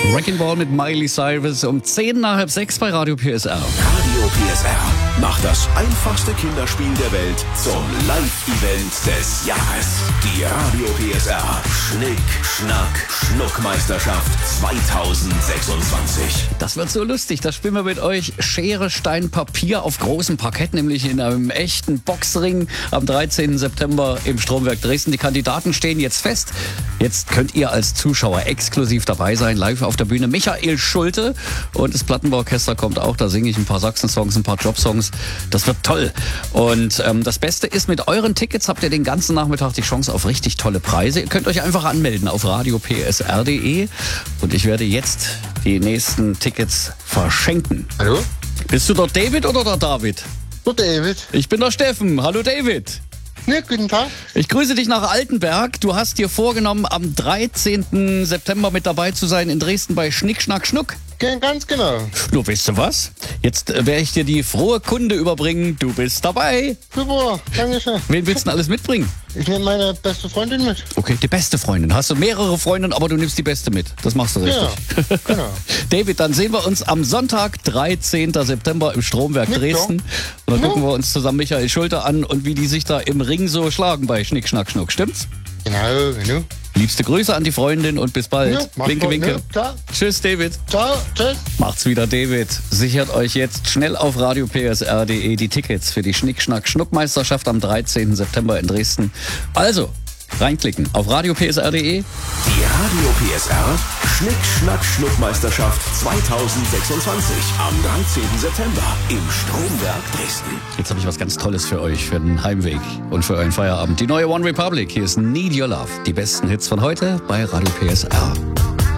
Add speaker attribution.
Speaker 1: Wrecking Ball mit Miley Cyrus um 6:10 bei Radio PSR.
Speaker 2: Radio PSR macht das einfachste Kinderspiel der Welt zum Live-Event des Jahres. Die Radio PSR Schnick, Schnack, Schnuckmeisterschaft 2026.
Speaker 1: Das wird so lustig. Das spielen wir mit euch Schere, Stein, Papier auf großem Parkett, nämlich in einem echten Boxring am 13. September im Stromwerk Dresden. Die Kandidaten stehen jetzt fest. Jetzt könnt ihr als Zuschauer exklusiv dabei sein, live auf der Bühne. Michael Schulte und das Plattenbauorchester kommt auch. Da singe ich ein paar Sachsen-Songs, ein paar Job-Songs. Das wird toll. Und das Beste ist, mit euren Tickets habt ihr den ganzen Nachmittag die Chance auf richtig tolle Preise. Ihr könnt euch einfach anmelden auf radiopsr.de und ich werde jetzt die nächsten Tickets verschenken.
Speaker 3: Hallo?
Speaker 1: Bist du der David oder der David?
Speaker 3: Der David.
Speaker 1: Ich bin der Steffen. Hallo David.
Speaker 3: Ne, guten Tag.
Speaker 1: Ich grüße dich nach Altenberg. Du hast dir vorgenommen, am 13. September mit dabei zu sein in Dresden bei Schnick, Schnack, Schnuck.
Speaker 3: Ganz genau.
Speaker 1: Du, weißt du was? Jetzt werde ich dir die frohe Kunde überbringen. Du bist dabei.
Speaker 3: Super, danke schön.
Speaker 1: Wen willst du denn alles mitbringen?
Speaker 3: Ich nehme meine beste Freundin mit.
Speaker 1: Okay, die beste Freundin. Hast du mehrere Freundinnen, aber du nimmst die beste mit. Das machst du richtig.
Speaker 3: Ja, genau.
Speaker 1: David, dann sehen wir uns am Sonntag, 13. September im Stromwerk Dresden. Und dann gucken wir uns zusammen Michael Schulte an und wie die sich da im Ring so schlagen bei Schnick, Schnack, Schnuck. Stimmt's?
Speaker 3: Genau.
Speaker 1: Liebste Grüße an die Freundin und bis bald.
Speaker 3: Ja, mach's
Speaker 1: Winke,
Speaker 3: gut,
Speaker 1: winke.
Speaker 3: ne? Ciao.
Speaker 1: Tschüss, David.
Speaker 3: Ciao, tschüss.
Speaker 1: Macht's wieder, David. Sichert euch jetzt schnell auf radiopsr.de die Tickets für die Schnick, Schnack, Schnuck-Meisterschaft am 13. September in Dresden. Also, reinklicken auf radiopsr.de.
Speaker 2: Die Radio PSR Schnick, Schnack, Schnuckmeisterschaft 2026 am 13. September im Stromwerk Dresden.
Speaker 1: Jetzt habe ich was ganz Tolles für euch, für den Heimweg und für euren Feierabend. Die neue One Republic. Hier ist Need Your Love. Die besten Hits von heute bei Radio PSR.